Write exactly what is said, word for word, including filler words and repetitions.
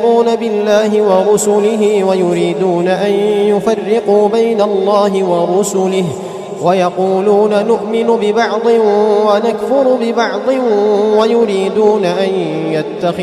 يكفرون بالله ورسله ويريدون أن يفرقوا بين الله ورسله ويقولون نؤمن ببعض ونكفر ببعض ويريدون أن يتخذوا